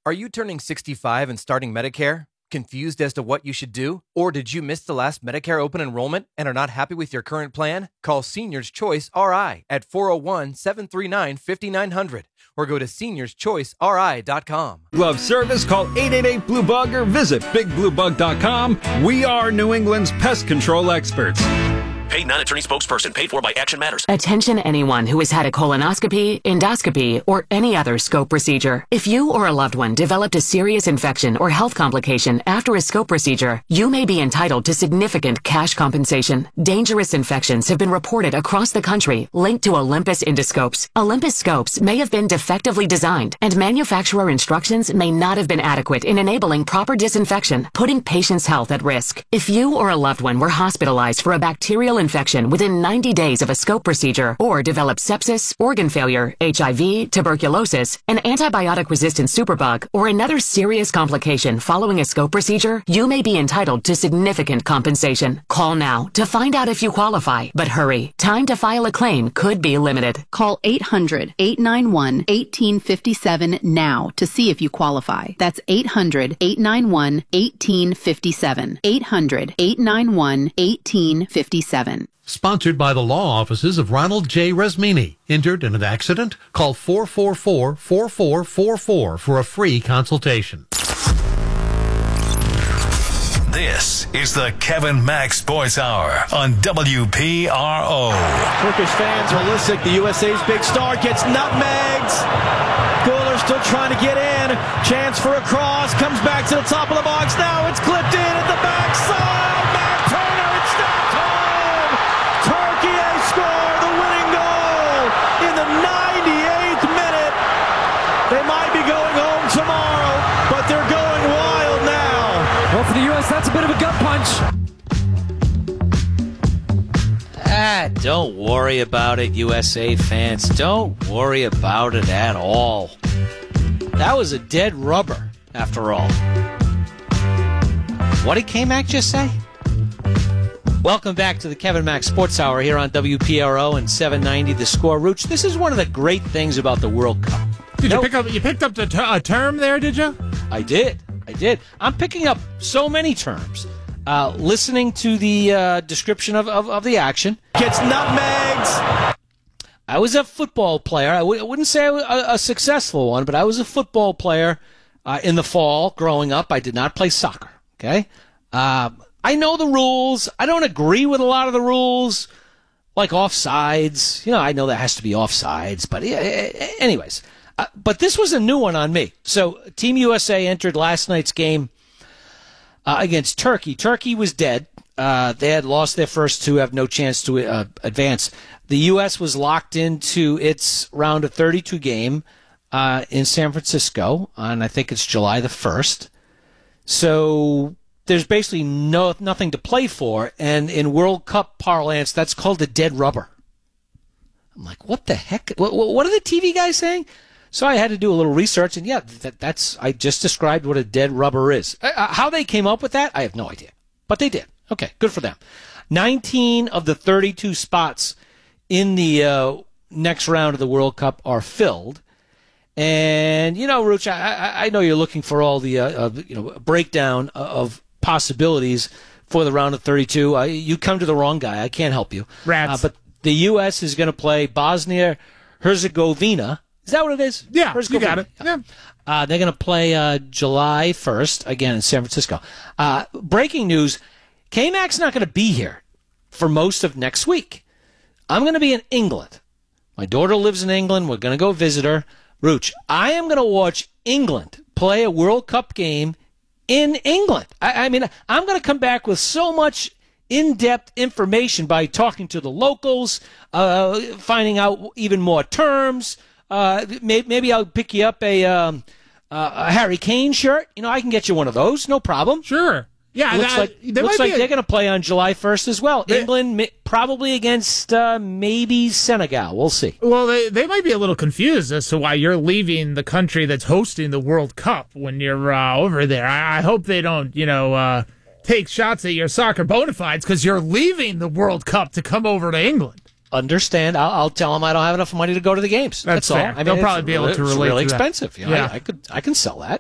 Are you turning 65 and starting Medicare? Confused as to what you should do? Or did you miss the last Medicare open enrollment and are not happy with your current plan? Call Seniors Choice RI at 401-739-5900 or go to seniorschoiceri.com. Glove service? Call 888-BLUE-BUG or visit bigbluebug.com. We are New England's pest control experts. Paid non-attorney spokesperson. Paid for by Action Matters. Attention anyone who has had a colonoscopy, endoscopy, or any other scope procedure. If you or a loved one developed a serious infection or health complication after a scope procedure, you may be entitled to significant cash compensation. Dangerous infections have been reported across the country linked to Olympus endoscopes. Olympus scopes may have been defectively designed, and manufacturer instructions may not have been adequate in enabling proper disinfection, putting patients' health at risk. If you or a loved one were hospitalized for a bacterial infection within 90 days of a scope procedure or developed sepsis, organ failure, HIV, tuberculosis, an antibiotic-resistant superbug, or another serious complication following a scope procedure, you may be entitled to significant compensation. Call now to find out if you qualify. But hurry, time to file a claim could be limited. Call 800-891-1857 now to see if you qualify. That's 800-891-1857. 800-891-1857. Sponsored by the law offices of Ronald J. Resmini. Injured in an accident? Call 444-4444 for a free consultation. This is the Kevin Mack Sports Hour on WPRO. Turkish fans are listening. The USA's big star gets nutmegged. Goaler still trying to get in. Chance for a cross. Comes back to the top of the box. Now it's clipped in at the backside. Matt Turner, it's stacked home. Turkey has scored the winning goal in the 98th minute. They might be going home tomorrow, but they're going wild now. Well, for the U.S., that's a bit of a gut punch. Don't worry about it, USA fans. Don't worry about it at all. That was a dead rubber, after all. What did K-Mac just say? Welcome back to the Kevin Mack Sports Hour here on WPRO and 790 The Score. Rooch, this is one of the great things about the World Cup. You picked up a term there, did you? I did. I'm picking up so many terms. Listening to the description of the action. Gets nutmegged. I was a football player. I wouldn't say I was a successful one, but I was a football player in the fall growing up. I did not play soccer, okay? I know the rules. I don't agree with a lot of the rules, like offsides. You know, I know there has to be offsides, but anyways. But this was a new one on me. So Team USA entered last night's game against Turkey. Turkey was dead. They had lost their first two, have no chance to advance. The U.S. was locked into its round of 32 game in San Francisco on, I think it's July the 1st. So there's basically nothing to play for, and in World Cup parlance, that's called a dead rubber. I'm like, what the heck? What are the TV guys saying? So I had to do a little research, and that's I just described what a dead rubber is. How they came up with that, I have no idea. But they did. Okay, good for them. 19 of the 32 spots in the next round of the World Cup are filled. And, you know, Rooch, I know you're looking for all the breakdown of possibilities for the round of 32. You come to the wrong guy. I can't help you. Rats. But the U.S. is going to play Bosnia-Herzegovina. Is that what it is? Yeah, you got it. Yeah. They're going to play July 1st, again, in San Francisco. Breaking news, K-Mac's not going to be here for most of next week. I'm going to be in England. My daughter lives in England. We're going to go visit her. Rooch, I am going to watch England play a World Cup game in England. I mean, I'm going to come back with so much in-depth information by talking to the locals, finding out even more terms. Maybe I'll pick you up a Harry Kane shirt. You know, I can get you one of those. No problem. Sure. Yeah. Looks like they're going to play on July 1st as well. England probably against maybe Senegal. We'll see. Well, they might be a little confused as to why you're leaving the country that's hosting the World Cup when you're over there. I hope they don't, take shots at your soccer bona fides because you're leaving the World Cup to come over to England. Understand? I'll tell them I don't have enough money to go to the games. That's all. Fair. I mean, they'll probably be able to relate. It's really to expensive. Yeah, I can sell that.